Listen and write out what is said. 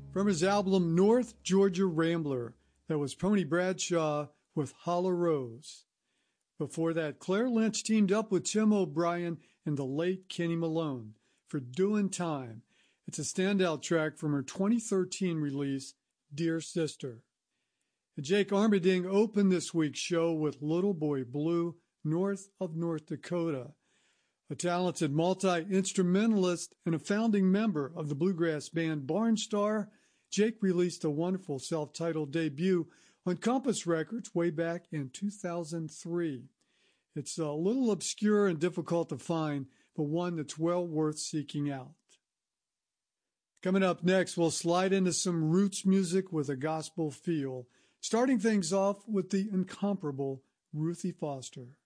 From his album North Georgia Rambler, that was Pony Bradshaw with Holla Rose. Before that, Claire Lynch teamed up with Tim O'Brien and the late Kenny Malone for Doin' Time. It's a standout track from her 2013 release, Dear Sister. And Jake Armending opened this week's show with Little Boy Blue, North of North Dakota. A talented multi-instrumentalist and a founding member of the bluegrass band Barnstar, Jake released a wonderful self-titled debut on Compass Records way back in 2003. It's a little obscure and difficult to find, but one that's well worth seeking out. Coming up next, we'll slide into some roots music with a gospel feel, starting things off with the incomparable Ruthie Foster.